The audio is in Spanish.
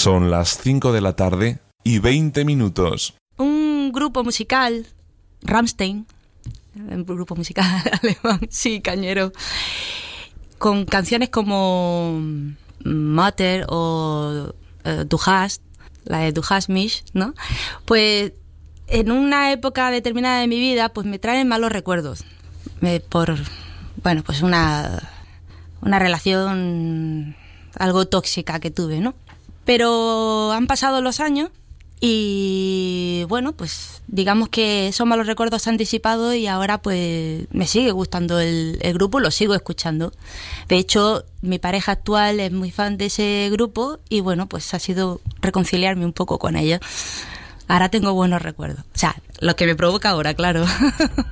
Son las 5 de la tarde y 20 minutos. Un grupo musical, Rammstein, un grupo musical alemán, sí, cañero, con canciones como Mutter o Du hast, la de Du hast mich, ¿no? Pues en una época determinada de mi vida, pues me traen malos recuerdos. Pues una relación algo tóxica que tuve, ¿no? Pero han pasado los años y bueno, pues digamos que esos malos recuerdos se han disipado y ahora pues me sigue gustando el grupo, lo sigo escuchando. De hecho, mi pareja actual es muy fan de ese grupo y bueno, pues ha sido reconciliarme un poco con ella. Ahora tengo buenos recuerdos. O sea, lo que me provoca ahora, claro.